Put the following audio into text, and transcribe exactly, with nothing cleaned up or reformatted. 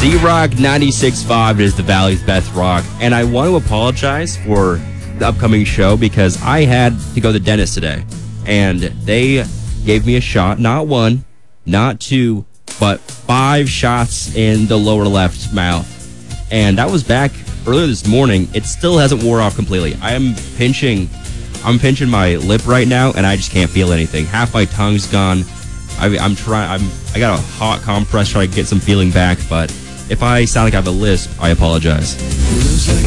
Z-Rock ninety-six point five is the Valley's best rock. And I want to apologize for the upcoming show because I had to go to the dentist today. And they gave me a shot, not one, not two, but five shots in the lower left mouth. And that was back earlier this morning. It still hasn't wore off completely. I am pinching, I'm pinching my lip right now, and I just can't feel anything. Half my tongue's gone. I, I'm trying. I'm. I got a hot compress trying to get some feeling back. But if I sound like I have a lisp, I apologize.